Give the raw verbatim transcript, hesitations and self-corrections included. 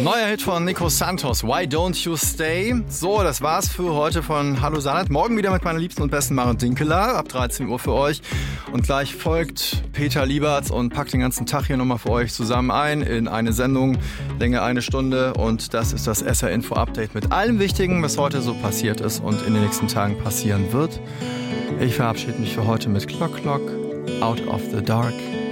Neuer Hit von Nico Santos, Why Don't You Stay? So, das war's für heute von Hallo Saarland. Morgen wieder mit meiner Liebsten und besten Maren Dinkeler ab dreizehn Uhr für euch. Und gleich folgt Peter Lieberts und packt den ganzen Tag hier nochmal für euch zusammen ein in eine Sendung, Länge eine Stunde. Und das ist das S R Info Update mit allem Wichtigen, was heute so passiert ist und in den nächsten Tagen passieren wird. Ich verabschiede mich für heute mit Clock Clock, Out of the Dark.